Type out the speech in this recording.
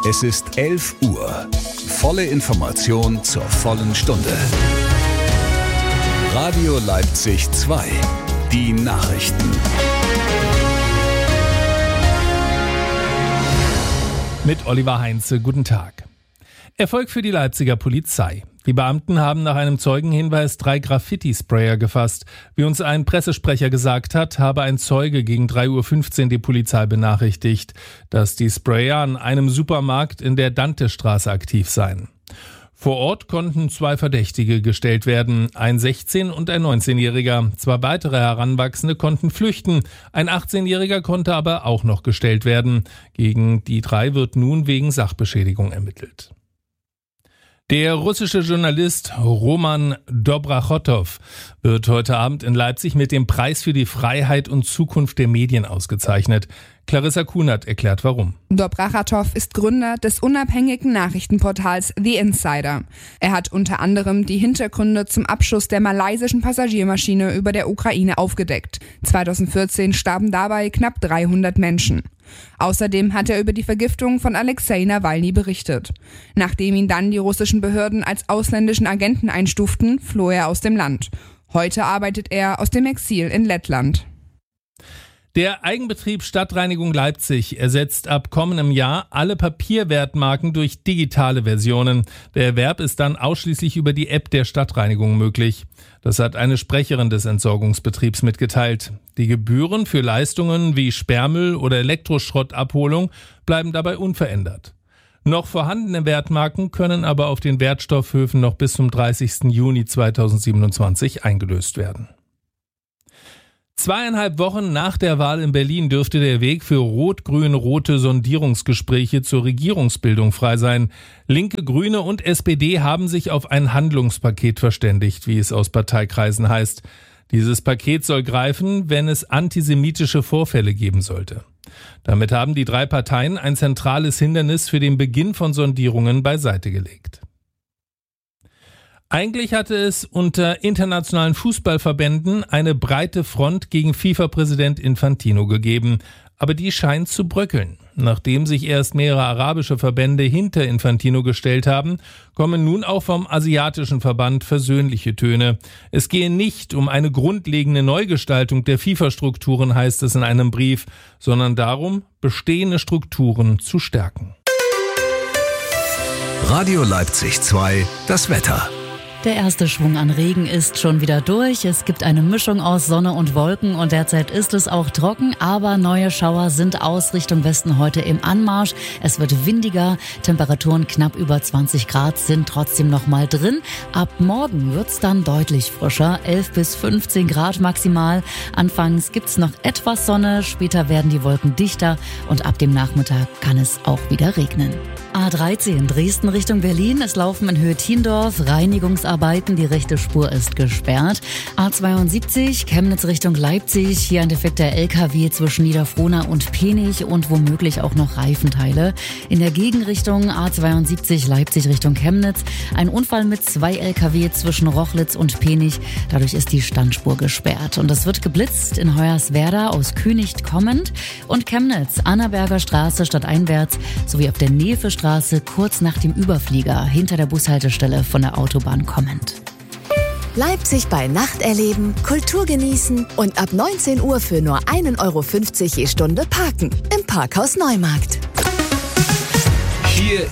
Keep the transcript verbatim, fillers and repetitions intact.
Es ist elf Uhr. Volle Information zur vollen Stunde. Radio Leipzig zwei. Die Nachrichten. Mit Oliver Heinze, guten Tag. Erfolg für die Leipziger Polizei. Die Beamten haben nach einem Zeugenhinweis drei Graffiti-Sprayer gefasst. Wie uns ein Pressesprecher gesagt hat, habe ein Zeuge gegen drei Uhr fünfzehn die Polizei benachrichtigt, dass die Sprayer an einem Supermarkt in der Dantestraße aktiv seien. Vor Ort konnten zwei Verdächtige gestellt werden, ein sechzehn- und ein neunzehnjähriger. Zwei weitere Heranwachsende konnten flüchten. Ein achtzehnjähriger konnte aber auch noch gestellt werden. Gegen die drei wird nun wegen Sachbeschädigung ermittelt. Der russische Journalist Roman Dobrachotow wird heute Abend in Leipzig mit dem Preis für die Freiheit und Zukunft der Medien ausgezeichnet. Clarissa Kunert erklärt warum. Dobrachotow ist Gründer des unabhängigen Nachrichtenportals The Insider. Er hat unter anderem die Hintergründe zum Abschuss der malaysischen Passagiermaschine über der Ukraine aufgedeckt. zweitausendvierzehn starben dabei knapp dreihundert Menschen. Außerdem hat er über die Vergiftung von Alexei Nawalny berichtet. Nachdem ihn dann die russischen Behörden als ausländischen Agenten einstuften, floh er aus dem Land. Heute arbeitet er aus dem Exil in Lettland. Der Eigenbetrieb Stadtreinigung Leipzig ersetzt ab kommendem Jahr alle Papierwertmarken durch digitale Versionen. Der Erwerb ist dann ausschließlich über die App der Stadtreinigung möglich. Das hat eine Sprecherin des Entsorgungsbetriebs mitgeteilt. Die Gebühren für Leistungen wie Sperrmüll- oder Elektroschrottabholung bleiben dabei unverändert. Noch vorhandene Wertmarken können aber auf den Wertstoffhöfen noch bis zum dreißigsten Juni zweitausendsiebenundzwanzig eingelöst werden. Zweieinhalb Wochen nach der Wahl in Berlin dürfte der Weg für rot-grün-rote Sondierungsgespräche zur Regierungsbildung frei sein. Linke, Grüne und S P D haben sich auf ein Handlungspaket verständigt, wie es aus Parteikreisen heißt. Dieses Paket soll greifen, wenn es antisemitische Vorfälle geben sollte. Damit haben die drei Parteien ein zentrales Hindernis für den Beginn von Sondierungen beiseite gelegt. Eigentlich hatte es unter internationalen Fußballverbänden eine breite Front gegen FIFA-Präsident Infantino gegeben, aber die scheint zu bröckeln. Nachdem sich erst mehrere arabische Verbände hinter Infantino gestellt haben, kommen nun auch vom asiatischen Verband versöhnliche Töne. Es gehe nicht um eine grundlegende Neugestaltung der FIFA-Strukturen, heißt es in einem Brief, sondern darum, bestehende Strukturen zu stärken. Radio Leipzig zwei, das Wetter. Der erste Schwung an Regen ist schon wieder durch. Es gibt eine Mischung aus Sonne und Wolken und derzeit ist es auch trocken, aber neue Schauer sind aus Richtung Westen heute im Anmarsch. Es wird windiger, Temperaturen knapp über zwanzig Grad sind trotzdem noch mal drin. Ab morgen wird's dann deutlich frischer, elf bis fünfzehn Grad maximal. Anfangs gibt's noch etwas Sonne, später werden die Wolken dichter und ab dem Nachmittag kann es auch wieder regnen. A dreizehn Dresden Richtung Berlin. Es laufen in Höhe Tiendorf Reinigungsarbeiten. Die rechte Spur ist gesperrt. A zweiundsiebzig Chemnitz Richtung Leipzig. Hier ein defekter L K W zwischen Niederfrohna und Penich und womöglich auch noch Reifenteile. In der Gegenrichtung A zweiundsiebzig Leipzig Richtung Chemnitz. Ein Unfall mit zwei L K W zwischen Rochlitz und Penich. Dadurch ist die Standspur gesperrt. Und es wird geblitzt in Hoyerswerda aus Könicht kommend. Und Chemnitz, Annaberger Straße stadteinwärts sowie auf der Nevestraße kurz nach dem Überflieger hinter der Bushaltestelle von der Autobahn kommend. Leipzig bei Nacht erleben, Kultur genießen und ab neunzehn Uhr für nur ein Euro fünfzig je Stunde parken im Parkhaus Neumarkt.